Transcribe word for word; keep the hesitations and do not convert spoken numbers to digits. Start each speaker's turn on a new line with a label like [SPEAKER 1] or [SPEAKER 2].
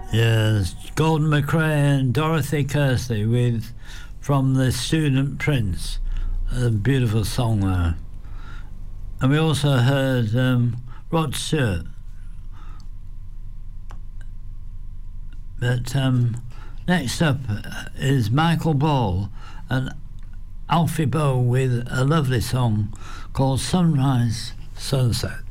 [SPEAKER 1] Yes, Gordon McRae and Dorothy Kirsty with From the Student Prince, a beautiful song there. And we also heard um, Rod Stewart. But um, next up is Michael Ball and Alfie Boe with a lovely song called Sunrise Sunset.